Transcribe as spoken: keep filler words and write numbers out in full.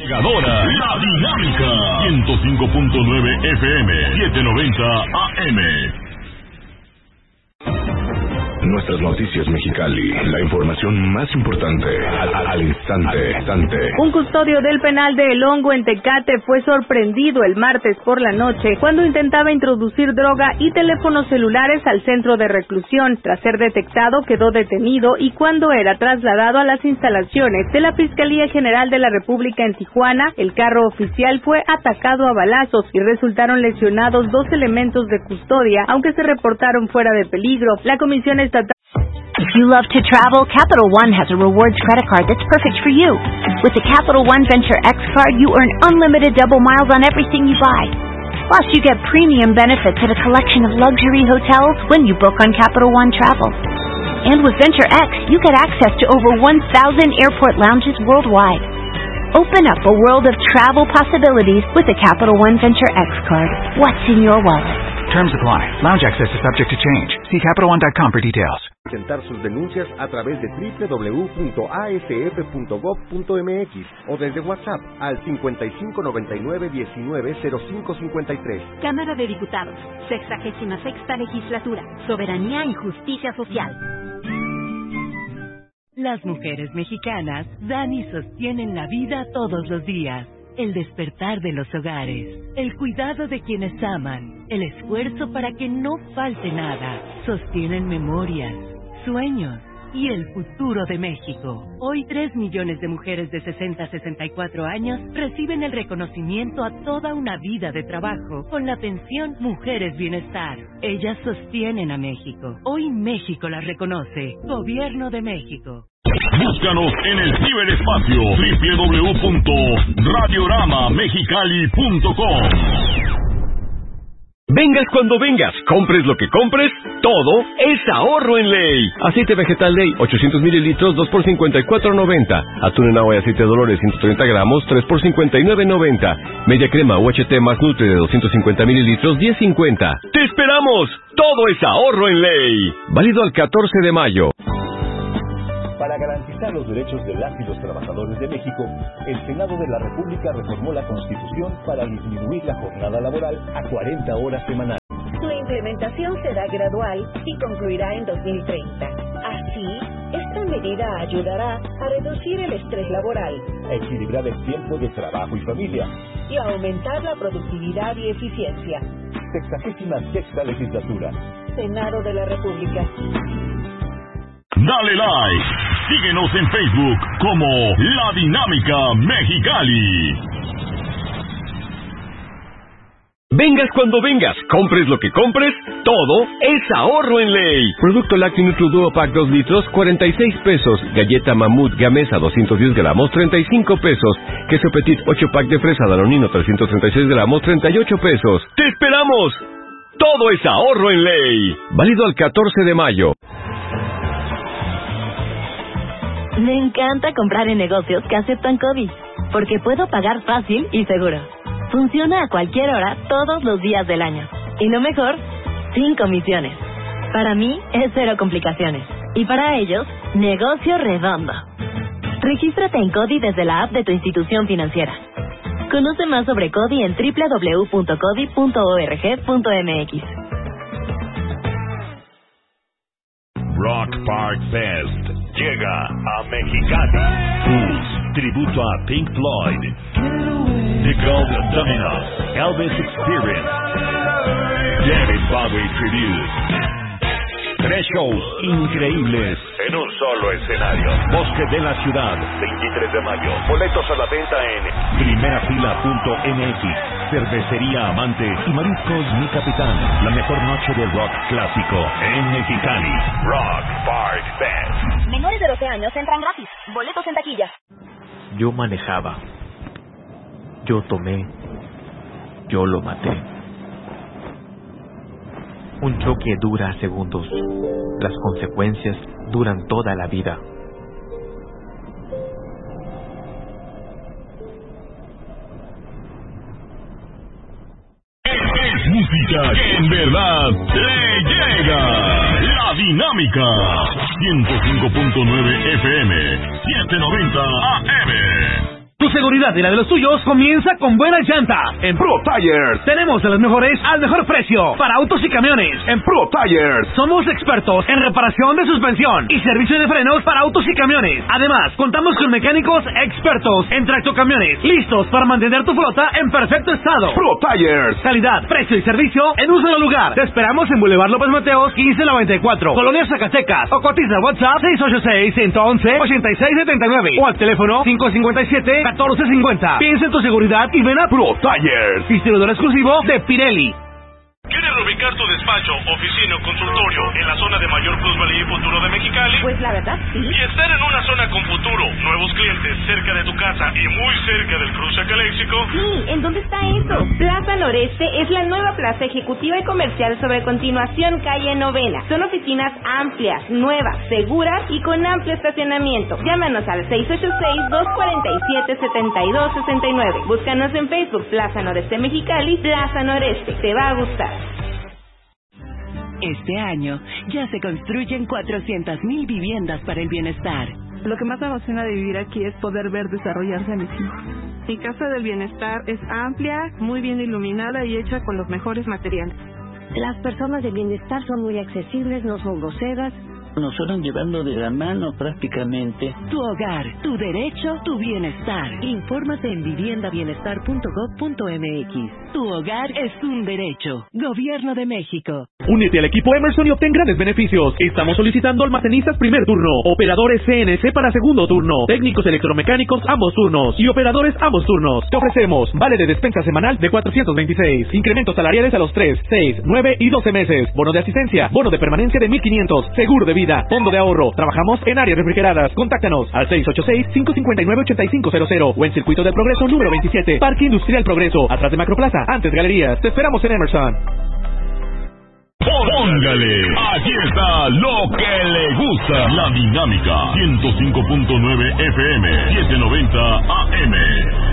Cargadora La Dinámica. ciento cinco punto nueve F M, setecientos noventa A M. Nuestras noticias Mexicali, la información más importante, al, al instante, instante. Un custodio del penal de El Hongo en Tecate fue sorprendido el martes por la noche cuando intentaba introducir droga y teléfonos celulares al centro de reclusión. Tras ser detectado, quedó detenido y cuando era trasladado a las instalaciones de la Fiscalía General de la República en Tijuana, el carro oficial fue atacado a balazos y resultaron lesionados dos elementos de custodia, aunque se reportaron fuera de peligro. La Comisión Estatal. If you love to travel, Capital One has a rewards credit card that's perfect for you. With the Capital One Venture X card, you earn unlimited double miles on everything you buy. Plus, you get premium benefits at a collection of luxury hotels when you book on Capital One Travel. And with Venture X, you get access to over one thousand airport lounges worldwide. Open up a world of travel possibilities with the Capital One Venture X card. What's in your wallet? Terms apply. Lounge access is subject to change. See Capital One dot com for details. Presentar sus denuncias a través de doble u doble u doble u punto a s f punto gov punto m x o desde WhatsApp al cincuenta y cinco noventa y nueve diecinueve cero cinco cincuenta y tres. Cámara de Diputados, sexagésima sexta legislatura, Soberanía y Justicia Social. Las mujeres mexicanas dan y sostienen la vida todos los días. El despertar de los hogares, el cuidado de quienes aman, el esfuerzo para que no falte nada, sostienen memorias, sueños y el futuro de México. Hoy tres millones de mujeres de sesenta a sesenta y cuatro años reciben el reconocimiento a toda una vida de trabajo con la pensión Mujeres Bienestar. Ellas sostienen a México. Hoy México las reconoce. Gobierno de México. Búscanos en el ciberespacio doble u doble u doble u punto radiorama mexicali punto com. Vengas cuando vengas, compres lo que compres, todo es ahorro en Ley. Aceite vegetal Ley, ochocientos mililitros, dos por cincuenta y cuatro noventa. Atún en agua y aceite de Dolores, ciento treinta gramos, tres por cincuenta y nueve noventa. Media crema U H T más Nutri de doscientos cincuenta mililitros, diez cincuenta. ¡Te esperamos! Todo es ahorro en Ley. Válido al catorce de mayo. Para garantizar los derechos de las y los trabajadores de México, el Senado de la República reformó la Constitución para disminuir la jornada laboral a cuarenta horas semanales. Su implementación será gradual y concluirá en dos mil treinta. Así, esta medida ayudará a reducir el estrés laboral, a equilibrar el tiempo de trabajo y familia y a aumentar la productividad y eficiencia. Sexagésima sexta legislatura. Senado de la República. Dale like. Síguenos en Facebook como La Dinámica Mexicali. Vengas cuando vengas, compres lo que compres, todo es ahorro en Ley. Producto lácteo Nutri Duo Pack dos litros, cuarenta y seis pesos. Galleta Mamut Gamesa doscientos diez gramos, treinta y cinco pesos. Queso Petit ocho pack de fresa Danonino trescientos treinta y seis gramos, treinta y ocho pesos. ¡Te esperamos! Todo es ahorro en Ley. Válido al catorce de mayo. Me encanta comprar en negocios que aceptan COVID, porque puedo pagar fácil y seguro. Funciona a cualquier hora, todos los días del año. Y lo mejor, sin comisiones. Para mí, es cero complicaciones. Y para ellos, negocio redondo. Regístrate en CODI desde la app de tu institución financiera. Conoce más sobre CODI en doble u doble u doble u punto codi punto org punto m x. Rock Park Fest llega a Mexicali. Pulse, tributo a Pink Floyd, The Gold Domino, Elvis Experience, David Bowie Tribute. Tres shows increíbles en un solo escenario. Bosque de la Ciudad, veintitrés de mayo. Boletos a la venta en primera fila punto m x. Cervecería Amante y Mariscos Mi Capitán. La mejor noche de rock clásico en Mexicali. Rock Park Fest. Menores de doce años entran gratis. Boletos en taquilla. Yo manejaba. Yo tomé. Yo lo maté. Un choque dura segundos. Las consecuencias duran toda la vida. Es música que en verdad te llega. La Dinámica. ciento cinco punto nueve F M, setecientos noventa A M. Tu seguridad seguridad y la de los tuyos comienza con buenas llantas. En Pro Tires tenemos de las mejores al mejor precio para autos y camiones. En Pro Tires somos expertos en reparación de suspensión y servicio de frenos para autos y camiones. Además, contamos con mecánicos expertos en tractocamiones, listos para mantener tu flota en perfecto estado. Pro Tires, calidad, precio y servicio en un solo lugar. Te esperamos en Boulevard López Mateos quince noventa y cuatro, Colonia Zacatecas, o cotiza WhatsApp seis ocho seis, uno uno uno, ocho seis siete nueve o al teléfono cinco cinco siete, uno cuatro cinco cero. Piensa en tu seguridad y ven a Pro Tires, distribuidor exclusivo de Pirelli. ¿Quieres reubicar tu despacho, oficina o consultorio en la zona de mayor plusvalía y futuro de Mexicali? Pues la verdad, sí. Y estar en una zona con futuro, nuevos clientes, cerca de tu casa y muy cerca del cruce Caléxico. Sí, ¿en dónde está eso? Plaza Noreste es la nueva plaza ejecutiva y comercial sobre Continuación Calle Novena. Son oficinas amplias, nuevas, seguras y con amplio estacionamiento. Llámanos al seis ocho seis, dos cuatro siete, siete dos seis nueve. Búscanos en Facebook, Plaza Noreste Mexicali, Plaza Noreste. Te va a gustar. Este año ya se construyen cuatrocientas mil viviendas para el bienestar. Lo que más me emociona de vivir aquí es poder ver desarrollarse a mis hijos. Mi casa del bienestar es amplia, muy bien iluminada y hecha con los mejores materiales. Las personas de bienestar son muy accesibles, no son groseras. Nos fueron llevando de la mano prácticamente. Tu hogar, tu derecho, tu bienestar. Infórmate en vivienda bienestar punto gob punto eme equis. Tu hogar es un derecho. Gobierno de México. Únete al equipo Emerson y obtén grandes beneficios. Estamos solicitando almacenistas primer turno, operadores C N C para segundo turno, técnicos electromecánicos ambos turnos y operadores ambos turnos. Te ofrecemos vale de despensa semanal de cuatrocientos veintiséis, incrementos salariales a los tres, seis, nueve y doce meses, bono de asistencia, bono de permanencia de mil quinientos, seguro de vida, fondo de ahorro. Trabajamos en áreas refrigeradas. Contáctanos al seis ocho seis, cinco cinco nueve, ocho cinco cero cero o en Circuito del Progreso número veintisiete, Parque Industrial Progreso, atrás de Macroplaza, antes Galerías. Te esperamos en Emerson. Póngale, aquí está lo que le gusta. La Dinámica ciento cinco punto nueve F M, setecientos noventa A M.